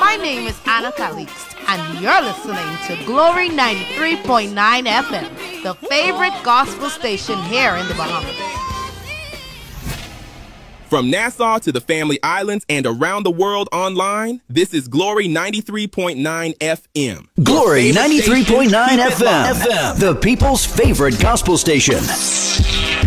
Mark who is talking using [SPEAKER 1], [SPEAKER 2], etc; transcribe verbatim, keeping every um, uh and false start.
[SPEAKER 1] My name is Anna Calixte, and you're listening to Glory ninety-three point nine F M, the favorite gospel station here in the Bahamas.
[SPEAKER 2] From Nassau to the Family Islands and around the world online, this is Glory ninety-three point nine F M.
[SPEAKER 3] Glory ninety-three point nine F M, the people's favorite gospel station.